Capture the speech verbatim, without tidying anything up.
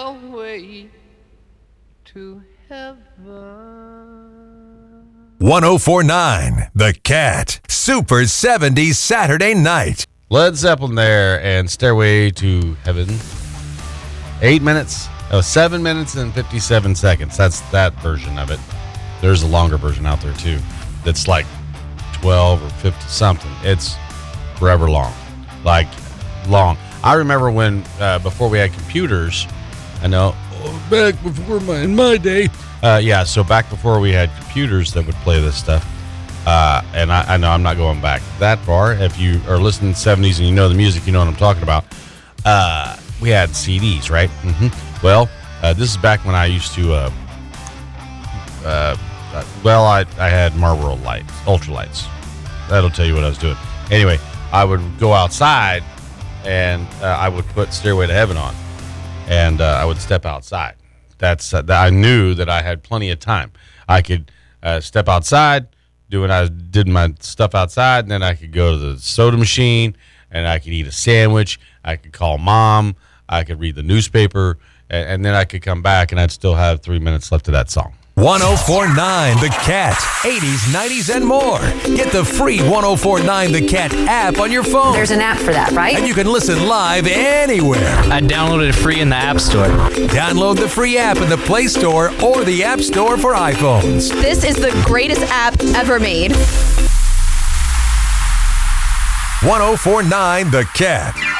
stairway to heaven. one oh four point nine The Cat. Super seventies Saturday night. Led Zeppelin there and Stairway to Heaven. Eight minutes. Oh, seven minutes and fifty-seven seconds. That's that version of it. There's a longer version out there, too. That's like twelve or fifty something. It's forever long. Like, long. I remember when, uh, before we had computers, I know, oh, back before my, in my day. Uh, yeah, so back before we had computers that would play this stuff. Uh, and I, I know I'm not going back that far. If you are listening to the seventies and you know the music, you know what I'm talking about. Uh, we had C Ds, right? Mm-hmm. Well, uh, this is back when I used to, uh, uh, well, I, I had Marlboro lights, ultralights. That'll tell you what I was doing. Anyway, I would go outside and uh, I would put Stairway to Heaven on, and uh, I would step outside. That's uh, that I knew that I had plenty of time. I could uh, step outside, do what I did my stuff outside, and then I could go to the soda machine, and I could eat a sandwich. I could call mom. I could read the newspaper, and, and then I could come back, and I'd still have three minutes left of that song. one oh four point nine The Cat. eighties, nineties, and more. Get the free one oh four point nine The Cat app on your phone. There's an app for that, right? And you can listen live anywhere. I downloaded it free in the App Store. Download the free app in the Play Store or the App Store for iPhones. This is the greatest app ever made. one oh four point nine The Cat.